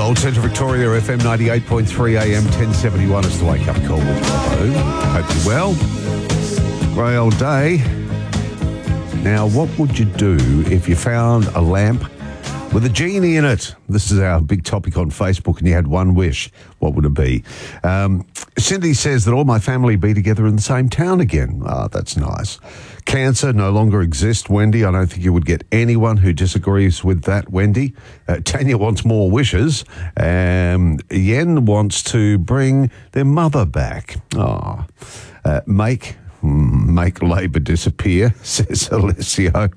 Gold Central Victoria, FM 98.3 AM, 1071 is the wake up call with Bobo. Hope you're well. Grey old day. Now, what would you do if you found a lamp with a genie in it? This is our big topic on Facebook, and you had one wish. What would it be? Cindy says that all my family be together in the same town again. Ah, that's nice. Cancer no longer exists, Wendy. I don't think you would get anyone who disagrees with that, Wendy. Tanya wants more wishes. Yen wants to bring their mother back. Make Labor disappear, says Alessio.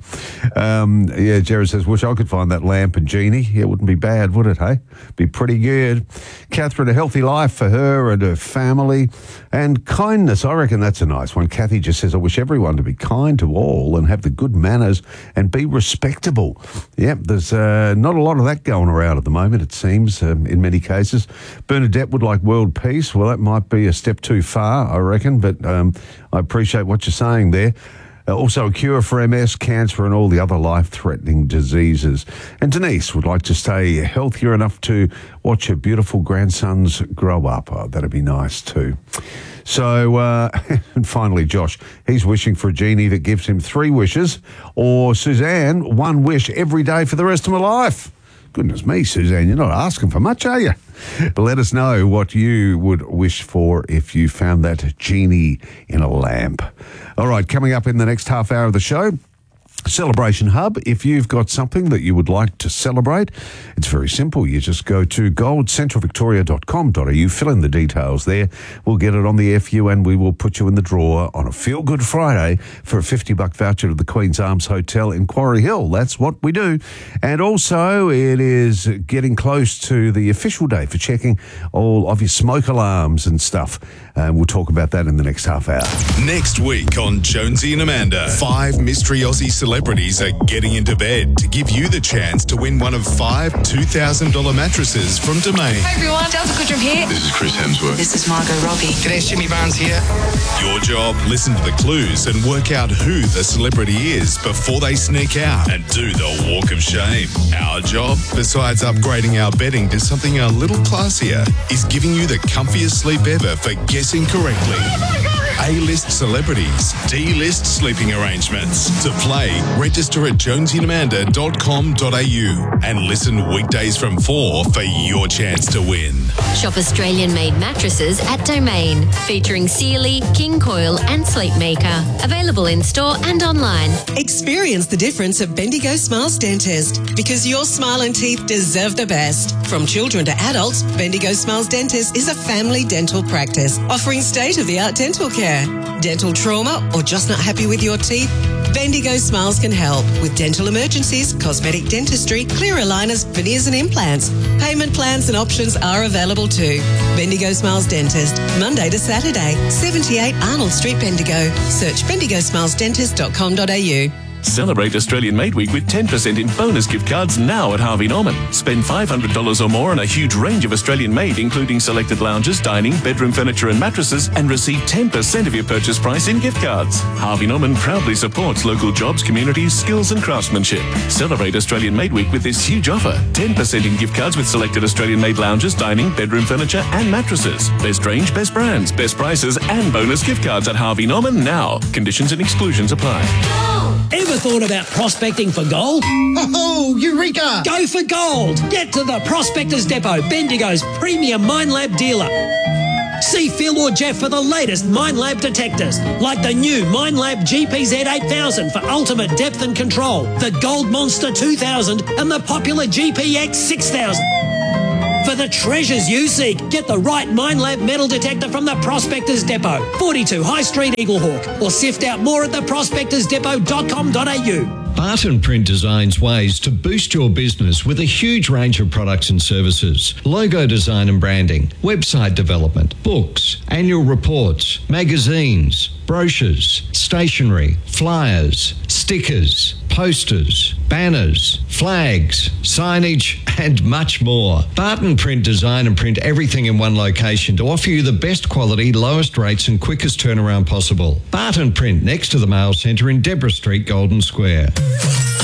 Jared says, wish I could find that lamp and genie. Yeah, it wouldn't be bad, would it, hey? Be pretty good. Catherine, a healthy life for her and her family. And kindness, I reckon that's a nice one. Kathy just says, I wish everyone to be kind to all and have the good manners and be respectable. Yep, there's not a lot of that going around at the moment, it seems, in many cases. Bernadette would like world peace. Well, that might be a step too far, I reckon, but I appreciate what you're saying there. Also a cure for MS, cancer and all the other life-threatening diseases. And Denise would like to stay healthier enough to watch her beautiful grandsons grow up. Oh, that'd be nice too. So, and finally, Josh, he's wishing for a genie that gives him 3 wishes, or Suzanne, 1 wish every day for the rest of my life. Goodness me, Suzanne, you're not asking for much, are you? Let us know what you would wish for if you found that genie in a lamp. All right, coming up in the next half hour of the show, Celebration Hub. If you've got something that you would like to celebrate, it's very simple. You just go to goldcentralvictoria.com.au, fill in the details there. We'll get it on the air for you, and we will put you in the drawer on a Feel Good Friday for a $50 voucher to the Queen's Arms Hotel in Quarry Hill. That's what we do. And also, it is getting close to the official day for checking all of your smoke alarms and stuff. And we'll talk about that in the next half hour. Next week on Jonesy and Amanda, 5 mystery Aussie celebrities are getting into bed to give you the chance to win one of 5 $2,000 mattresses from Domain. Hey everyone, Delta Goodrum here. This is Chris Hemsworth. This is Margot Robbie. G'day, Jimmy Barnes here. Your job, listen to the clues and work out who the celebrity is before they sneak out and do the walk of shame. Our job, besides upgrading our bedding to something a little classier, is giving you the comfiest sleep ever for guessing correctly. A-list celebrities, D-list sleeping arrangements. To play, register at jonesyandamanda.com.au and listen weekdays from 4 for your chance to win. Shop Australian-made mattresses at Domain, featuring Sealy, King Coil and Sleepmaker. Available in-store and online. Experience the difference of Bendigo Smiles Dentist, because your smile and teeth deserve the best. From children to adults, Bendigo Smiles Dentist is a family dental practice offering state-of-the-art dental care. Dental trauma or just not happy with your teeth? Bendigo Smiles can help with dental emergencies, cosmetic dentistry, clear aligners, veneers and implants. Payment plans and options are available too. Bendigo Smiles Dentist, Monday to Saturday, 78 Arnold Street, Bendigo. Search bendigosmilesdentist.com.au. Celebrate Australian Made Week with 10% in bonus gift cards now at Harvey Norman. Spend $500 or more on a huge range of Australian made, including selected lounges, dining, bedroom furniture and mattresses, and receive 10% of your purchase price in gift cards. Harvey Norman proudly supports local jobs, communities, skills and craftsmanship. Celebrate Australian Made Week with this huge offer. 10% in gift cards with selected Australian made lounges, dining, bedroom furniture and mattresses. Best range, best brands, best prices and bonus gift cards at Harvey Norman now. Conditions and exclusions apply. Ever thought about prospecting for gold? Oh, Eureka! Go for gold! Get to the Prospectors Depot, Bendigo's premium Minelab dealer. See Phil or Jeff for the latest Minelab detectors, like the new Minelab GPZ 8000 for ultimate depth and control, the Gold Monster 2000 and the popular GPX 6000. For the treasures you seek, get the right Minelab metal detector from the Prospectors Depot, 42 High Street, Eaglehawk, or sift out more at theprospectorsdepot.com.au. Barton Print designs ways to boost your business with a huge range of products and services. Logo design and branding, website development, books, annual reports, magazines, brochures, stationery, flyers, stickers, posters, banners, flags, signage, and much more. Barton Print design and print everything in one location to offer you the best quality, lowest rates and quickest turnaround possible. Barton Print, next to the Mail Centre in Deborah Street, Golden Square.